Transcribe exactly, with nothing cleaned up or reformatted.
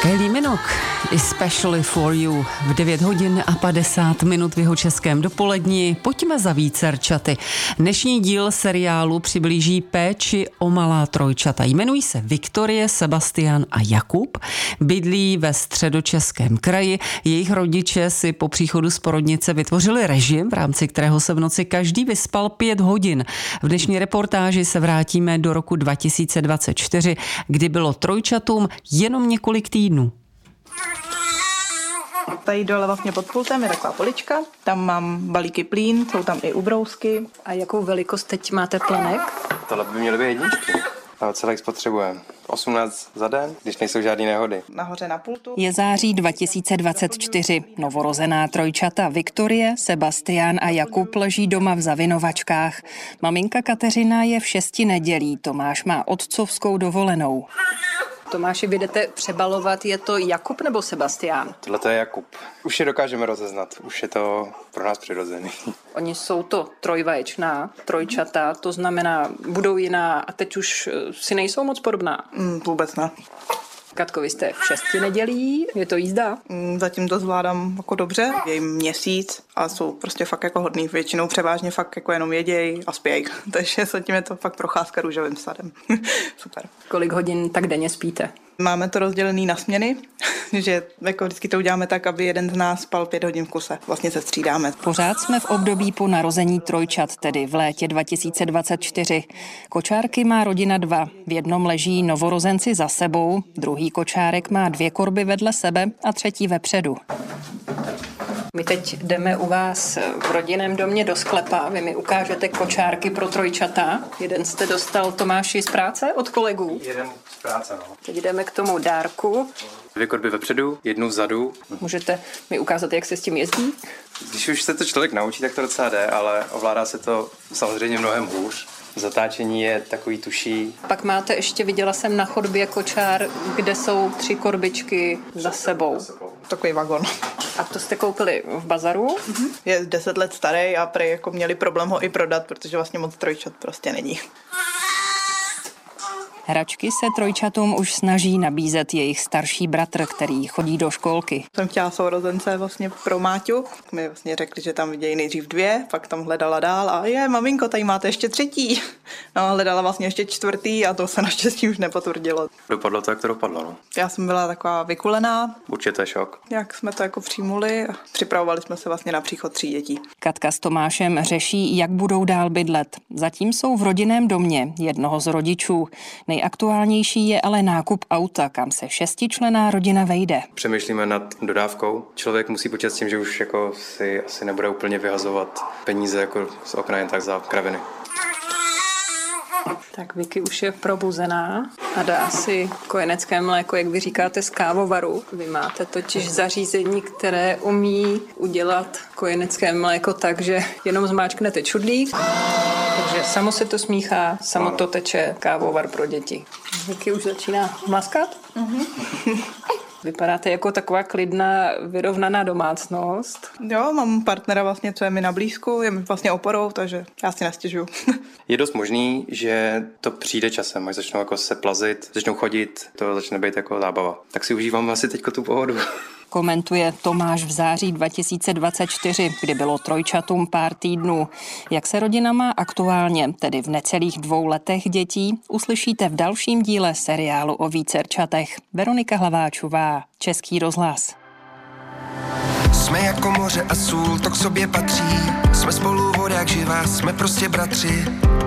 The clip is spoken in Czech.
Kylie Minogue, especially for you, v devět hodin a padesát minut v jeho českém dopoledni. Pojďme za vícerčaty. Dnešní díl seriálu přiblíží péči o malá trojčata. Jmenují se Viktorie, Sebastian a Jakub. Bydlí ve Středočeském kraji. Jejich rodiče si po příchodu z porodnice vytvořili režim, v rámci kterého se v noci každý vyspal pět hodin. V dnešní reportáži se vrátíme do roku dva tisíce dvacet čtyři, kdy bylo trojčatům jenom několik týdnů. Tady dole vlastně pod pultem je taková polička, tam mám balíky plín, jsou tam i ubrousky. A jakou velikost teď máte plenek? Tohle by měly být jedničky. A celek spotřebujeme osmnáct za den, když nejsou žádný nehody. Nahoře na pultu. Je září dva tisíce dvacet čtyři. Novorozená trojčata Viktorie, Sebastian a Jakub leží doma v zavinovačkách. Maminka Kateřina je v šesti nedělí, Tomáš má otcovskou dovolenou. Tomáši, vy jdete přebalovat, je to Jakub nebo Sebastian? Tohle to je Jakub. Už je dokážeme rozeznat, už je to pro nás přirozený. Oni jsou to trojvaječná trojčata, to znamená, budou jiná a teď už si nejsou moc podobná. Mm, vůbec ne. Katko, vy jste v šesti nedělí, je to jízda? Mm, zatím to zvládám jako dobře, je jim měsíc a jsou prostě fakt jako hodný. Většinou převážně fakt jako jenom jeděj a spěj. Takže zatím je to fakt procházka růžovým sadem. Super. Kolik hodin tak denně spíte? Máme to rozdělený na směny, že jako vždycky to uděláme tak, aby jeden z nás spal pět hodin v kuse. Vlastně se střídáme. Pořád jsme v období po narození trojčat, tedy v létě dva tisíce dvacet čtyři. Kočárky má rodina dva. V jednom leží novorozenci za sebou, druhý kočárek má dvě korby vedle sebe a třetí vepředu. My teď jdeme u vás v rodinném domě do sklepa. Vy mi ukážete kočárky pro trojčata. Jeden jste dostal, Tomáši, z práce od kolegů? Jeden z práce, no. Teď jdeme k tomu dárku. Dvě korby vepředu, jednu vzadu. Můžete mi ukázat, jak se s tím jezdí? Když už se to člověk naučí, tak to docela jde, ale ovládá se to samozřejmě mnohem hůř. Zatáčení je takový tuší. Pak máte ještě, viděla jsem na chodbě kočár, kde jsou tři korbičky za sebou. Takový vagon. A to jste koupili v bazaru? Mm-hmm. Je deset let starý a prej jako měli problém ho i prodat, protože vlastně moc trojčat prostě není. Hračky se trojčatům už snaží nabízet jejich starší bratr, který chodí do školky. Jsem chtěla sourozence vlastně pro Máťu. Mi vlastně řekli, že tam vidějí nejdřív dvě, pak tam hledala dál a je, maminko, tady máte ještě třetí. No, hledala vlastně ještě čtvrtý a to se naštěstí už nepotvrdilo. Dopadlo to, jak to dopadlo, no. Já jsem byla taková vykulená. Určitě šok. Jak jsme to jako přijmuli a připravovali jsme se vlastně na příchod tří dětí. Katka s Tomášem řeší, jak budou dál bydlet. Zatím jsou v rodinném domě jednoho z rodičů. Nejaktuálnější je ale nákup auta, kam se šestičlenná rodina vejde. Přemýšlíme nad dodávkou. Člověk musí počítat s tím, že už jako si asi nebude úplně vyhazovat peníze jako z okna jen tak za kraviny. Tak Vicky už je probuzená a dá si kojenecké mléko, jak vy říkáte, z kávovaru. Vy máte totiž zařízení, které umí udělat kojenecké mléko tak, že jenom zmáčknete čudlík, takže samo se to smíchá, samo to teče, kávovar pro děti. Vicky už začíná maskat. Mm-hmm. Vypadáte jako taková klidná, vyrovnaná domácnost. Jo, mám partnera vlastně, co je mi na blízku, je mi vlastně oporou, takže já si nestěžuju. Je dost možný, že to přijde časem, až začnou jako se plazit, začnou chodit, to začne být jako zábava. Tak si užívám asi teďko tu pohodu. Komentuje Tomáš v září dva tisíce dvacet čtyři, kdy bylo trojčatům pár týdnů. Jak se rodina má aktuálně, tedy v necelých dvou letech dětí, uslyšíte v dalším díle seriálu o vícerčatech. Veronika Hlaváčová, Český rozhlas. Jsme jako moře a sůl, to k sobě patří. Jsme spolu vodák živá, jsme prostě bratři.